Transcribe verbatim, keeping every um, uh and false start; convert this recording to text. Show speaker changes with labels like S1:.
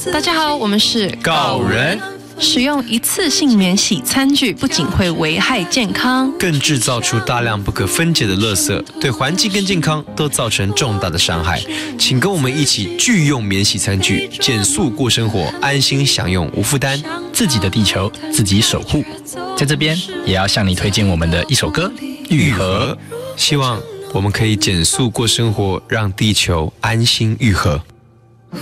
S1: 大家好，我们是
S2: 告人。
S1: 使用一次性免洗餐具不仅会危害健康，
S2: 更制造出大量不可分解的垃圾，对环境跟健康都造成重大的伤害。请跟我们一起拒用免洗餐具，减速过生活，安心享用无负担，
S3: 自己的地球自己守护。在这边也要向你推荐我们的一首歌《愈合》，
S2: 希望我们可以减速过生活，让地球安心愈合。